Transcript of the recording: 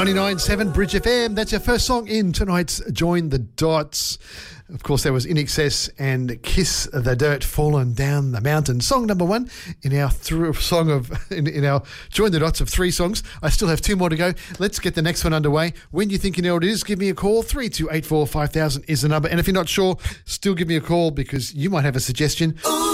99.7 Bridge FM. That's our first song in tonight's Join the Dots. Of course, there was In Excess and Kiss the Dirt, Fallen Down the Mountain. Song number one in our in our Join the Dots of three songs. I still have two more to go. Let's get the next one underway. When you think you know what it is, give me a call. 3284 5000 is the number. And if you're not sure, still give me a call because you might have a suggestion.